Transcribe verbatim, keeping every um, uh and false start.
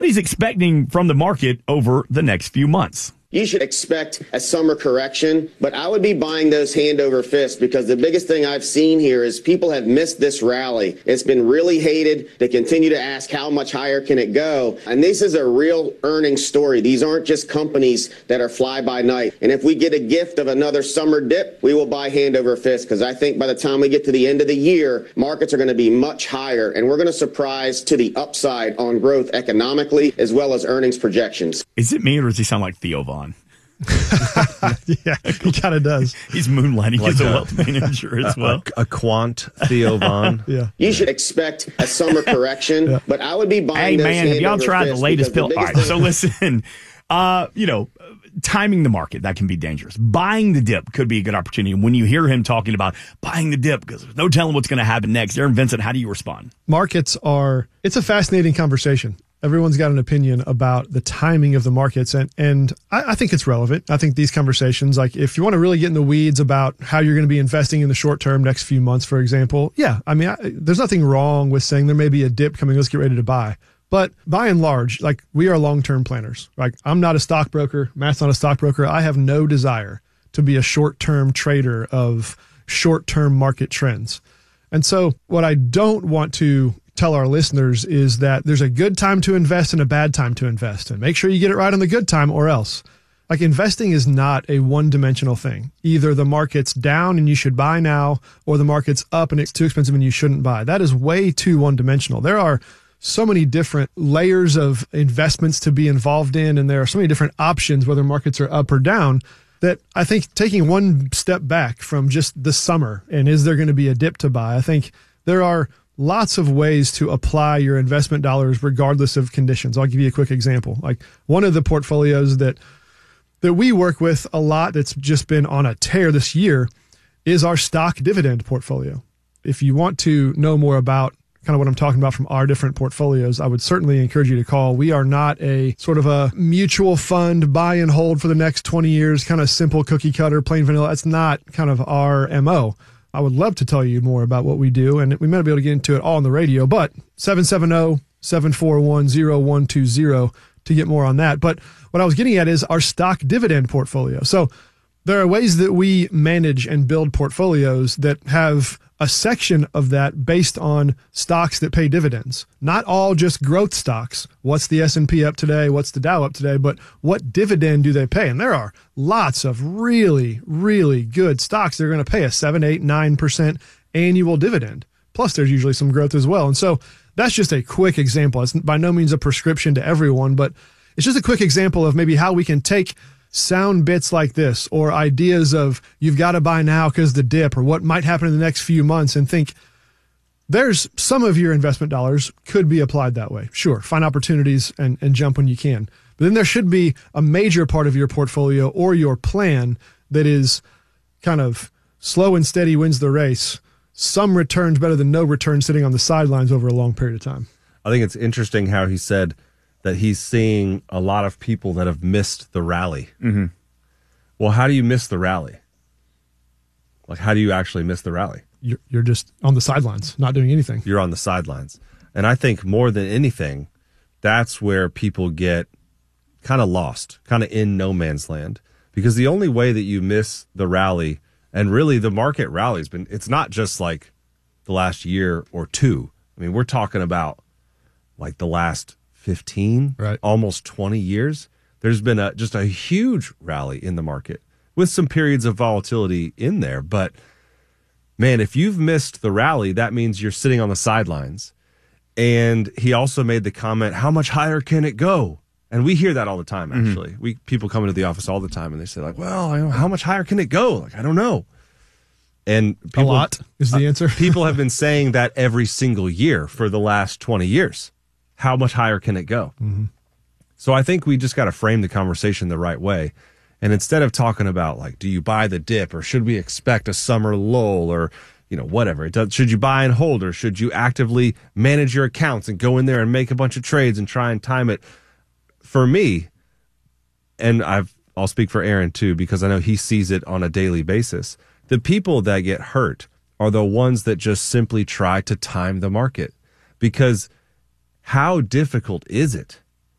he's expecting from the market over the next few months. You should expect a summer correction, but I would be buying those hand over fist because the biggest thing I've seen here is people have missed this rally. It's been really hated. They continue to ask how much higher can it go? And this is a real earnings story. These aren't just companies that are fly by night. And if we get a gift of another summer dip, we will buy hand over fist because I think by the time we get to the end of the year, markets are going to be much higher and we're going to surprise to the upside on growth economically as well as earnings projections. Is it me or does he sound like Theo Vaughn? Yeah, he kind of does. He's moonlighting like as a, a wealth manager as well. A, a quant Theo Vaughn. Yeah. You should expect a summer correction, yeah. but I would be buying. Hey those man, have y'all tried the latest pill? The All right, so listen. Uh, you know, timing the market, that can be dangerous. Buying the dip could be a good opportunity. And when you hear him talking about buying the dip, because there's no telling what's going to happen next, Aaron Vincent, how do you respond? Markets are, it's a fascinating conversation. Everyone's got an opinion about the timing of the markets, and, and I, I think it's relevant. I think these conversations, like if you want to really get in the weeds about how you're going to be investing in the short term, next few months, for example, yeah, I mean, I, there's nothing wrong with saying there may be a dip coming, let's get ready to buy. But by and large, like we are long-term planners. Like I'm not a stockbroker. Matt's not a stockbroker. I have no desire to be a short-term trader of short-term market trends. And so what I don't want to tell our listeners is that there's a good time to invest and a bad time to invest. And make sure you get it right on the good time or else. Like investing is not a one-dimensional thing. Either the market's down and you should buy now, or the market's up and it's too expensive and you shouldn't buy. That is way too one-dimensional. There are so many different layers of investments to be involved in, and there are so many different options, whether markets are up or down, that I think taking one step back from just the summer and is there going to be a dip to buy, I think there are lots of ways to apply your investment dollars regardless of conditions. I'll give you a quick example. Like one of the portfolios that that we work with a lot that's just been on a tear this year is our stock dividend portfolio. If you want to know more about kind of what I'm talking about from our different portfolios, I would certainly encourage you to call. We are not a sort of a mutual fund buy and hold for the next twenty years, kind of simple cookie cutter, plain vanilla. That's not kind of our M O. I would love to tell you more about what we do, and we might be able to get into it all on the radio, but seven seven zero, seven four one, zero one two zero to get more on that. But what I was getting at is our stock dividend portfolio. So there are ways that we manage and build portfolios that have a section of that based on stocks that pay dividends. Not all just growth stocks. What's the S and P up today? What's the Dow up today? But what dividend do they pay? And there are lots of really, really good stocks that are going to pay a seven, eight, nine percent annual dividend. Plus, there's usually some growth as well. And so that's just a quick example. It's by no means a prescription to everyone, but it's just a quick example of maybe how we can take sound bits like this or ideas of you've got to buy now because the dip or what might happen in the next few months and think there's some of your investment dollars could be applied that way. Sure, find opportunities and, and jump when you can. But then there should be a major part of your portfolio or your plan that is kind of slow and steady wins the race. Some returns better than no return sitting on the sidelines over a long period of time. I think it's interesting how he said that he's seeing a lot of people that have missed the rally. Mm-hmm. Well, how do you miss the rally? Like, how do you actually miss the rally? You're, you're just on the sidelines, not doing anything. You're on the sidelines. And I think more than anything, that's where people get kind of lost, kind of in no man's land. Because the only way that you miss the rally, and really the market rally has been, it's not just like the last year or two. I mean, we're talking about like the last fifteen, right, almost twenty years. There's been a just a huge rally in the market with some periods of volatility in there. But man, if you've missed the rally, that means you're sitting on the sidelines. And he also made the comment, how much higher can it go? And we hear that all the time, actually. Mm-hmm. We people come into the office all the time and they say, like, well, I know, how much higher can it go? Like, I don't know. And people, a lot is the answer. uh, people have been saying that every single year for the last twenty years. How much higher can it go? Mm-hmm. So I think we just got to frame the conversation the right way. And instead of talking about, like, do you buy the dip or should we expect a summer lull or, you know, whatever. It does, should you buy and hold or should you actively manage your accounts and go in there and make a bunch of trades and try and time it? For me, and I've, I'll speak for Aaron too, because I know he sees it on a daily basis. The people that get hurt are the ones that just simply try to time the market, because how difficult is it